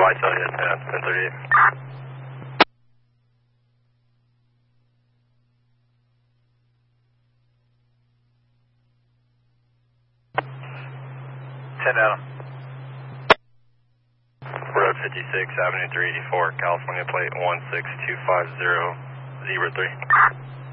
Visalia 1038. 10 Adam. Road 56, Avenue 384, California plate 16250, 03.